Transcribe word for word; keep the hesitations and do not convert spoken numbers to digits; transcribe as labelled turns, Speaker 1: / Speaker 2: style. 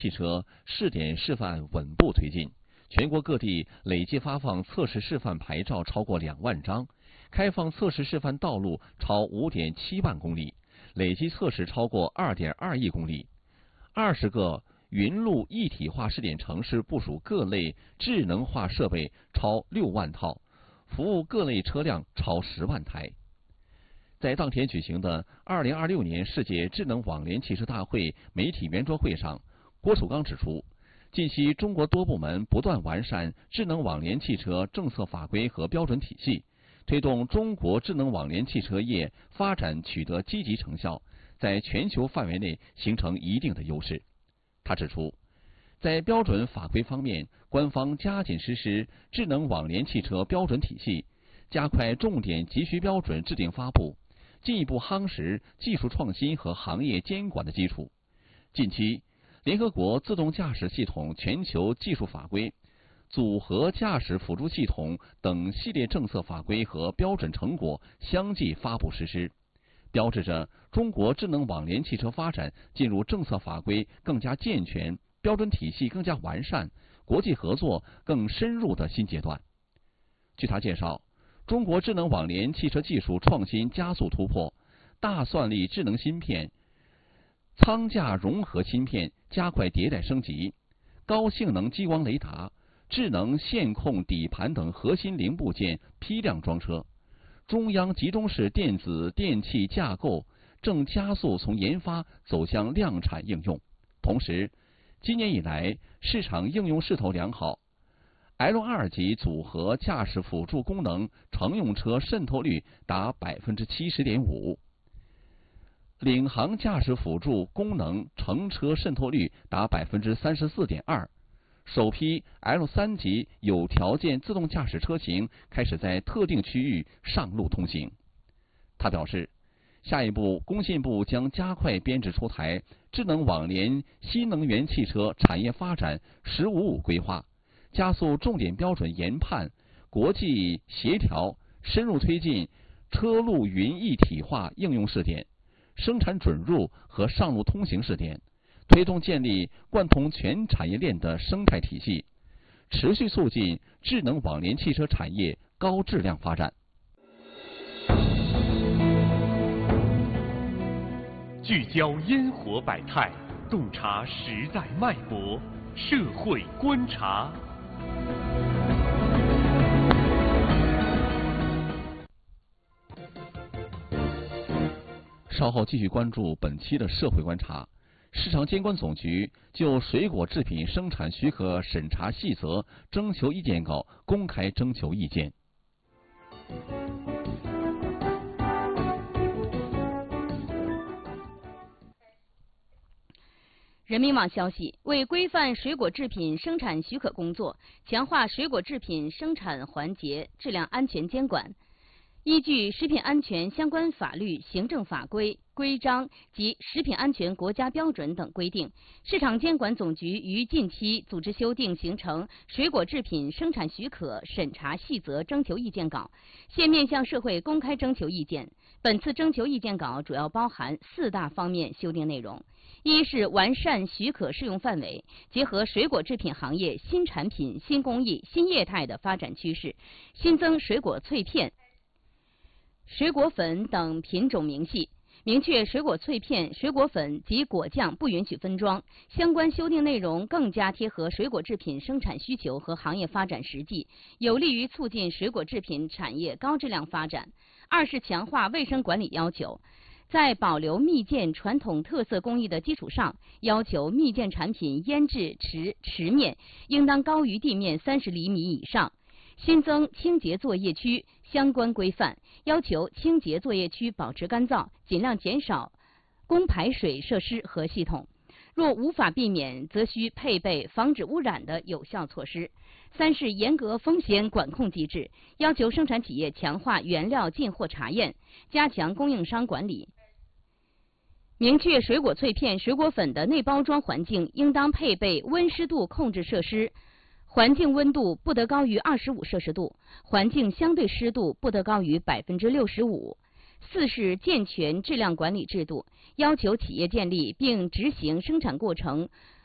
Speaker 1: 汽车试点示范稳步推进，全国各地累计发放测试示范牌照超过两万张，开放测试示范道路超五点七万公里，累计测试超过二点二亿公里。二十个云路一体化试点城市部署各类智能化设备超六万套，服务各类车辆超十万台。在当天举行的二零二六年世界智能网联汽车大会媒体圆桌会上，郭树刚指出，近期中国多部门不断完善智能网联汽车政策法规和标准体系，推动中国智能网联汽车业发展取得积极成效，在全球范围内形成一定的优势。他指出，在标准法规方面，官方加紧实施智能网联汽车标准体系，加快重点急需标准制定发布，进一步夯实技术创新和行业监管的基础。近期，联合国自动驾驶系统全球技术法规、组合驾驶辅助系统等系列政策法规和标准成果相继发布实施，标志着中国智能网联汽车发展进入政策法规更加健全、标准体系更加完善、国际合作更深入的新阶段。据他介绍，中国智能网联汽车技术创新加速突破，大算力智能芯片、舱架融合芯片加快迭代升级，高性能激光雷达、智能线控底盘等核心零部件批量装车，中央集中式电子电器架构正加速从研发走向量产应用。同时，今年以来市场应用势头良好， L 二 级组合驾驶辅助功能乘用车渗透率达 百分之七十点五，领航驾驶辅助功能乘车渗透率达 百分之三十四点二， 首批 L 三 级有条件自动驾驶车型开始在特定区域上路通行。他表示，下一步工信部将加快编制出台智能网联新能源汽车产业发展“十五五”规划，加速重点标准研判、国际协调，深入推进车路云一体化应用试点、生产准入和上路通行试点，推动建立贯通全产业链的生态体系，持续促进智能网联汽车产业高质量发展。
Speaker 2: 聚焦烟火百态，洞察时代脉搏，社会观察。
Speaker 1: 稍后继续关注本期的社会观察。市场监管总局就水果制品生产许可审查细则征求意见稿公开征求意见。
Speaker 3: 人民网消息，为规范水果制品生产许可工作，强化水果制品生产环节质量安全监管，依据食品安全相关法律、行政法规、规章及食品安全国家标准等规定，市场监管总局于近期组织修订形成水果制品生产许可审查细则征求意见稿，现面向社会公开征求意见。本次征求意见稿主要包含四大方面修订内容：一是完善许可适用范围，结合水果制品行业新产品、新工艺、新业态的发展趋势，新增水果脆片、水果粉等品种明细，明确水果脆片、水果粉及果酱不允许分装。相关修订内容更加贴合水果制品生产需求和行业发展实际，有利于促进水果制品产业高质量发展。二是强化卫生管理要求，在保留蜜饯传统特色工艺的基础上，要求蜜饯产品腌制池池面应当高于地面三十厘米以上。新增清洁作业区相关规范，要求清洁作业区保持干燥，尽量减少供排水设施和系统。若无法避免，则需配备防止污染的有效措施。三是严格风险管控机制，要求生产企业强化原料进货查验，加强供应商管理。明确水果脆片、水果粉的内包装环境应当配备温湿度控制设施，环境温度不得高于二十五摄氏度，环境相对湿度不得高于百分之六十五。四是健全质量管理制度，要求企业建立并执行生产过程